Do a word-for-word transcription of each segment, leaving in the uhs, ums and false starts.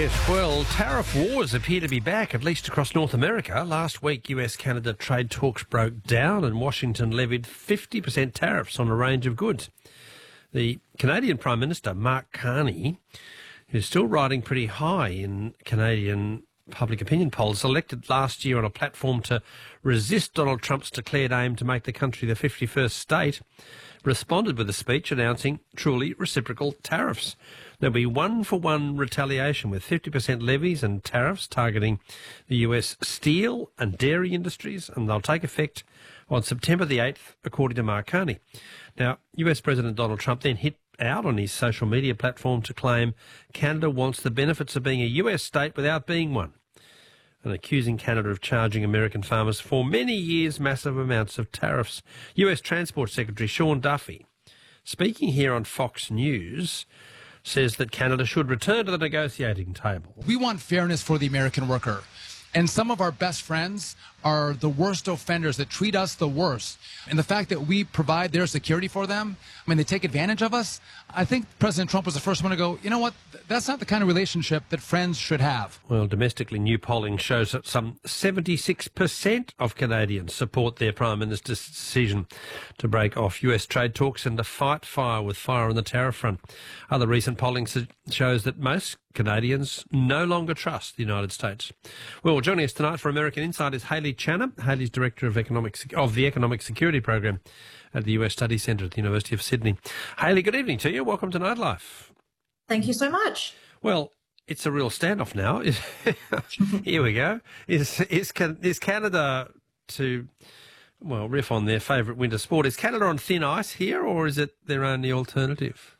Yes, well, tariff wars appear to be back, at least across North America. Last week, U S Canada trade talks broke down and Washington levied fifty percent tariffs on a range of goods. The Canadian Prime Minister, Mark Carney, who's still riding pretty high in Canadian public opinion polls, elected last year on a platform to resist Donald Trump's declared aim to make the country the fifty-first state, responded with a speech announcing truly reciprocal tariffs. There'll be one-for-one retaliation with fifty percent levies and tariffs targeting the U S steel and dairy industries, and they'll take effect on September the eighth, according to Mark Carney. Now, U S President Donald Trump then hit out on his social media platform to claim Canada wants the benefits of being a U S state without being one, and accusing Canada of charging American farmers for many years massive amounts of tariffs. U S Transport Secretary Sean Duffy, speaking here on Fox News, says that Canada should return to the negotiating table. We want fairness for the American worker. And some of our best friends are the worst offenders that treat us the worst. And the fact that we provide their security for them, I mean, they take advantage of us. I think President Trump was the first one to go, you know what, that's not the kind of relationship that friends should have. Well, domestically, new polling shows that some seventy-six percent of Canadians support their Prime Minister's decision to break off U S trade talks and to fight fire with fire on the tariff front. Other recent polling shows that most Canadians no longer trust the United States. Well, joining us tonight for American Insight is Hayley Channer. Hayley's Director of Economic of the Economic Security Program at the U S Study Centre at the University of Sydney. Hayley, good evening to you. Welcome to Nightlife. Thank you so much. Well, it's a real standoff now. Here we go. Is is is Canada to, well, riff on their favourite winter sport? Is Canada on thin ice here, or is it their only alternative?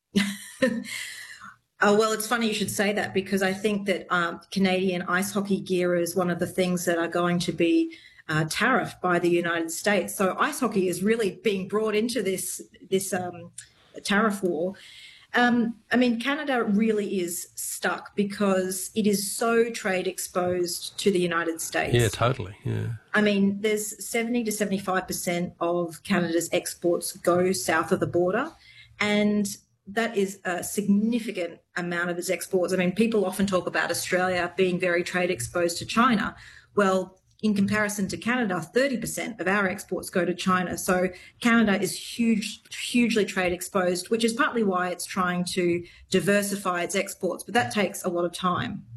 Oh, well, it's funny you should say that, because I think that um, Canadian ice hockey gear is one of the things that are going to be uh, tariffed by the United States. So ice hockey is really being brought into this this um, tariff war. Um, I mean, Canada really is stuck because it is so trade exposed to the United States. Yeah, totally. Yeah. I mean, there's seventy to seventy-five percent of Canada's exports go south of the border, and that is a significant amount of its exports. I mean, people often talk about Australia being very trade exposed to China. Well, in comparison to Canada, thirty percent of our exports go to China. So Canada is huge, hugely trade exposed, which is partly why it's trying to diversify its exports. But that takes a lot of time.